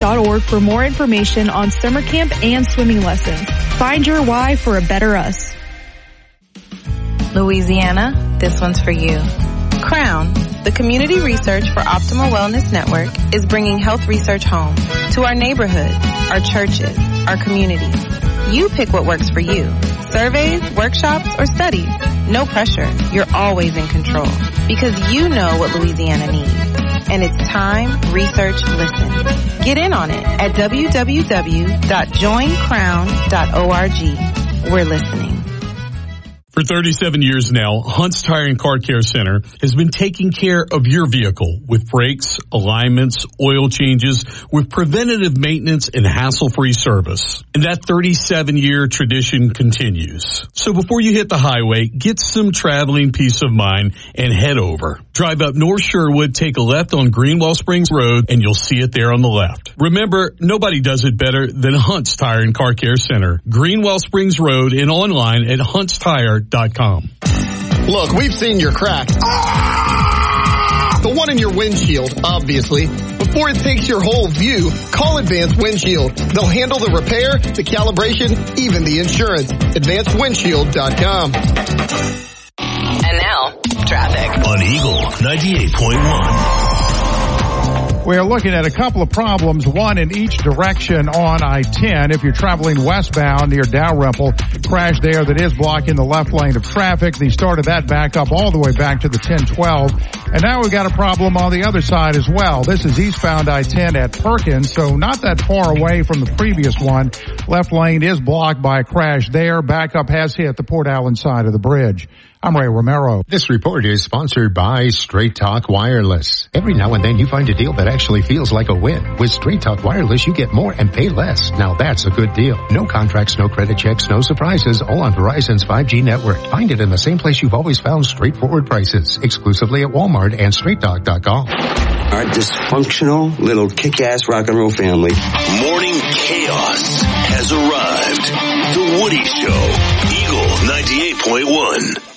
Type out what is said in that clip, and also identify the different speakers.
Speaker 1: SummerCamp.org for more information on summer camp and swimming lessons. Find your why for a better us.
Speaker 2: Louisiana, this one's for you. Crown, the Community Research for Optimal Wellness Network, is bringing health research home to our neighborhoods, our churches, our communities. You pick what works for you. Surveys, workshops, or studies. No pressure. You're always in control because you know what Louisiana needs. And it's time, research, listen. Get in on it at www.joincrown.org. We're listening.
Speaker 3: For 37 years now, Hunt's Tire and Car Care Center has been taking care of your vehicle with brakes, alignments, oil changes, with preventative maintenance and hassle-free service. And that 37-year tradition continues. So before you hit the highway, get some traveling peace of mind and head over. Drive up North Sherwood, take a left on Greenwell Springs Road, and you'll see it there on the left. Remember, nobody does it better than Hunt's Tire and Car Care Center. Greenwell Springs Road and online at huntstire.com.
Speaker 4: Look, we've seen your crack. The one in your windshield, obviously. Before it takes your whole view, call Advanced Windshield. They'll handle the repair, the calibration, even the insurance. AdvancedWindshield.com.
Speaker 5: And now, traffic
Speaker 6: on Eagle 98.1.
Speaker 7: We're looking at a couple of problems, one in each direction on I-10. If you're traveling westbound near Dalrymple, crash there that is blocking the left lane of traffic. The start of that back up all the way back to the 1012. And now we've got a problem on the other side as well. This is eastbound I-10 at Perkins, so not that far away from the previous one. Left lane is blocked by a crash there. Backup has hit the Port Allen side of the bridge. I'm Ray Romero.
Speaker 8: This report is sponsored by Straight Talk Wireless. Every now and then you find a deal that actually feels like a win. With Straight Talk Wireless, you get more and pay less. Now that's a good deal. No contracts, no credit checks, no surprises, all on Verizon's 5G network. Find it in the same place you've always found straightforward prices. Exclusively at Walmart and StraightTalk.com.
Speaker 9: Our dysfunctional little kick-ass rock and roll family.
Speaker 6: Morning chaos has arrived. The Woody Show, Eagle 98.1.